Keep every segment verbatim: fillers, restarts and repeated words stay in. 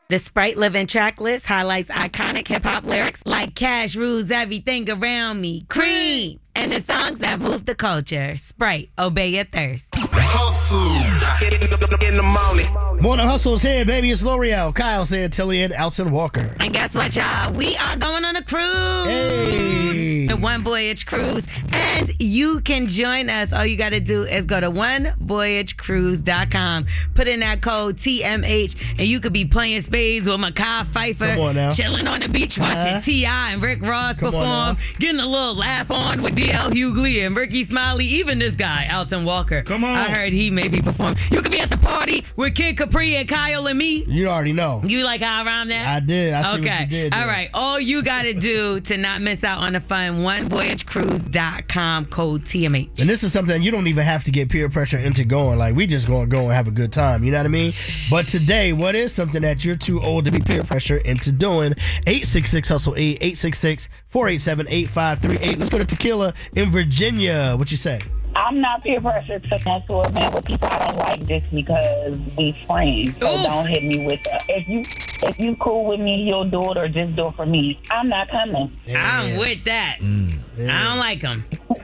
The Sprite Living track list highlights iconic hip-hop lyrics like Cash rules everything around me, Cream, and the songs that move the culture. Sprite, obey your thirst. Hustle in the morning. Morning Hustle's here, baby. It's L'Oreal, Kyle Santillian, Alton Walker. And guess what, y'all? We are going on a cruise. Hey. The One Voyage Cruise. And you can join us. All you got to do is go to one voyage cruise dot com. Put in that code T M H, and you could be playing spades with Mekhi Phifer. Come on now. Chilling on the beach watching Uh-huh. T I and Rick Ross Come on perform. Getting a little laugh on with D L Hughley and Ricky Smiley. Even this guy, Alton Walker. Come on. I heard he may be performing. You could be at the party with Kid Capri and Kyle and me. You already know. You like how I rhymed that? I did. I see okay. what you did there. All right. All you got to do to not miss out on the fun, one voyage cruise dot com, code T M H. And this is something you don't even have to get peer pressure into going. Like, we just going to go and have a good time. You know what I mean? But today, what is something that you're too old to be peer pressure into doing? eight six six hustle eight, eight six six, four eight seven, eight five three eight. Let's go to Tequila in Virginia. What you say? I'm not peer pressure to mess with a man with people I don't like just because we friends. So Ooh. don't hit me with that. If you if you cool with me, you'll do it or just do it for me. I'm not coming. I'm with that. Mm. I don't like them.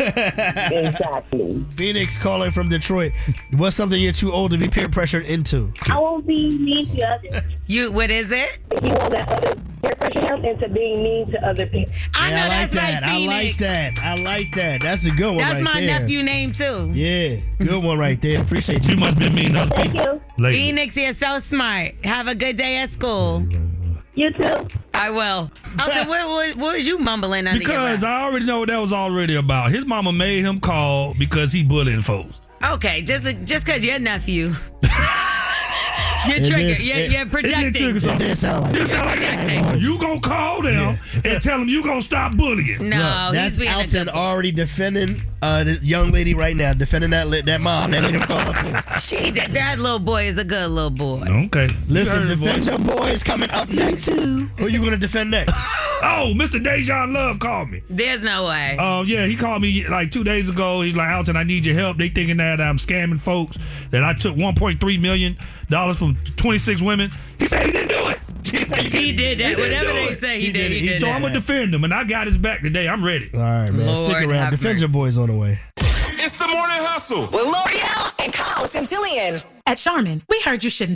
Exactly. Phoenix calling from Detroit. What's something you're too old to be peer pressured into? I won't be mean to others. You, what is it? You won't let others peer pressure him into being mean to other people. I know Yeah, I like that's that. right, I Phoenix. like that. I like that. That's a good one That's right my there. nephew name too. Yeah, good one right there. Appreciate you. You must be mean to other Thank people. you. Lately. Phoenix, you're so smart. Have a good day at school. You too. I will. Alton, what, what, what was you mumbling under your Because breath? I already know what that was already about. His mama made him call because he bullying folks. Okay, just just because you're nephew. You're It triggered. is- You're, it- you're It did projecting. trigger It something. did sound like This that. sound like Projecting. that. You gonna call them and tell them you gonna stop bullying. No, Look, he's that's being a Alton good boy. already defending uh, this young lady right now, defending that lit that mom that made him call. She, that, that little boy is a good little boy. Okay. Listen, You heard defend the your voice. boys coming up next. Who you gonna defend next? Oh, Mister Dejan Love called me. There's no way. Uh, yeah, he called me like two days ago. He's like, Alton, I need your help. They thinking that I'm scamming folks, that I took one point three million dollars from twenty-six women. He said he didn't do it. He did that. didn't Whatever do they it. say, he, He did. did He it. He did So that. I'm going to defend him, and I got his back today. I'm ready. All right, man. Lord Stick around. have Defend mercy. your boys on the way. It's the morning hustle. With L'Oreal and Kyle Santillian. At Charmin, we heard you shouldn't